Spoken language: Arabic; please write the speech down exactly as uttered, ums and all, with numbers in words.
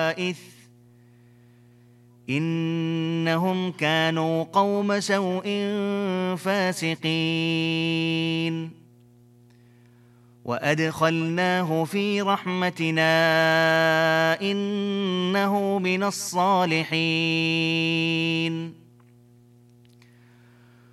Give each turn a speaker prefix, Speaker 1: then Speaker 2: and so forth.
Speaker 1: الخبائث إنهم كانوا قوم سوء فاسقين وأدخلناه في رحمتنا إنه من الصالحين